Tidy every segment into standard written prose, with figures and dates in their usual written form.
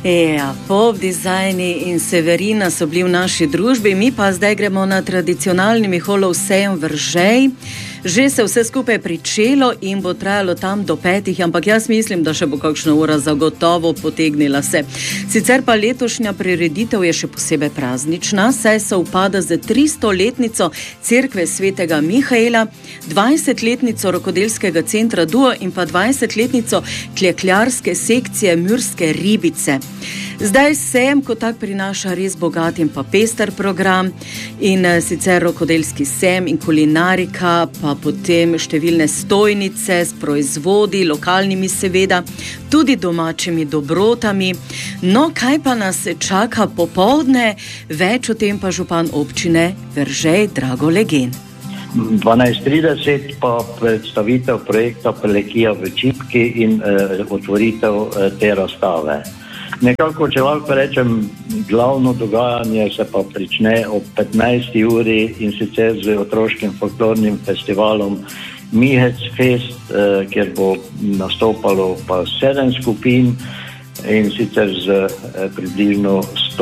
Pop dizajni in Severina so bili v naši družbi, mi pa zdaj gremo na tradicionalni Miholov sejem v Ržej. Že se vse skupaj pričelo in bo trajalo tam do 5, ampak jaz mislim, da še bo kakšna ura zagotovo potegnila se. Sicer pa letošnja prireditev je še posebej praznična, saj se upada z 300-letnico Cerkve svetega Mihaela, 20-letnico rokodelskega centra Duo in pa 20-letnico klekljarske sekcije Murske ribice. Zdaj sejem kot tak prinaša res bogat in pa pester program in sicer rokodelski sejem in kulinarika, pa potem številne stojnice s proizvodi, lokalnimi seveda, tudi domačimi dobrotami. No, kaj pa nas čaka popoldne? Več o tem pa župan občine Veržej Drago Legen. 12:30 pa predstavitev projekta Pelekija v Čipki in otvoritev te razstave. Nekako, če lahko rečem, glavno dogajanje se pa prične ob 15. uri in sicer z otroškim folklornim festivalom Mihec Fest, kjer bo nastopalo pa 7 skupin in sicer z približno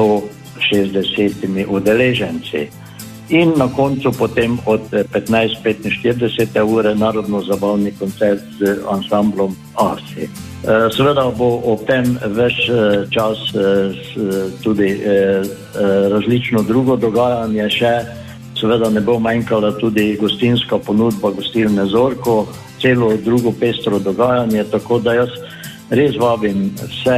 160 udeleženci. In na koncu potem od 15:45 ure narodno-zabavni koncert z ansamblom Arsi. Seveda bo ob tem več čas tudi različno drugo dogajanje še. Seveda ne bo manjkala tudi gostinska ponudba gostilne Zorko, celo drugo pestro dogajanje, tako da jaz res vabim vse,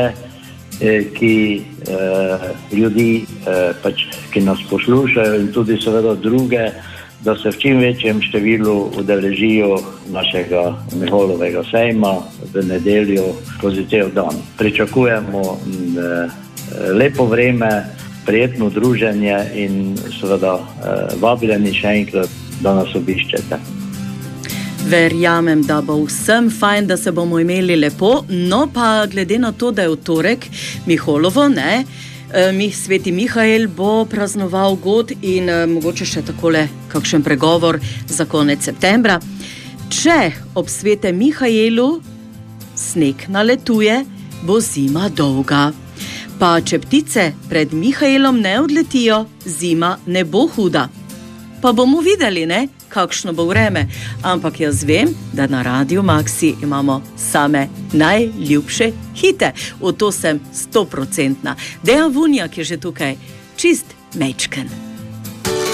ljudi, ki nas poslušajo in tudi seveda druge, da se v čim večjem številu udeležijo našega Miholovega sejma v nedeljo skozi cel dan. Pričakujemo lepo vreme, prijetno druženje in seveda vabljeni še enkrat, da nas obiščete. Verjamem, da bo vsem fajn, da se bomo imeli lepo, no pa glede na to, da je v torek Miholovo, Sveti Mihael bo praznoval god in mogoče še takole kakšen pregovor za konec septembra. Če ob Svetem Mihaelu sneg naletuje, bo zima dolga. Pa če ptice pred Mihaelom ne odletijo, zima ne bo huda. Pa bomo videli, kakšno bo vreme. Ampak jaz vem, da na Radiu Maxi imamo same najljubše hite. V to sem 100%. Dejan Vunjak je že tukaj, čist mečken.